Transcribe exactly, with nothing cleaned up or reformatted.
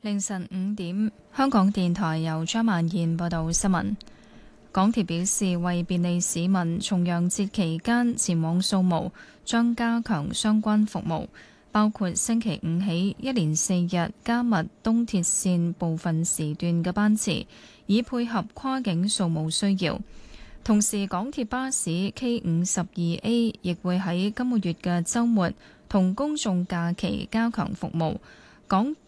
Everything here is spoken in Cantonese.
凌晨五點，香港電台由張曼燕報道新聞。港鐵表示，為便利市民重陽節期間前往掃墓，將加強相關服務，包括星期五起一連四日加密東鐵線部分時段嘅班次，以配合跨境掃墓需要。同時，港鐵巴士 K 五十二 A 亦會喺今個月嘅週末同公眾假期加強服務。港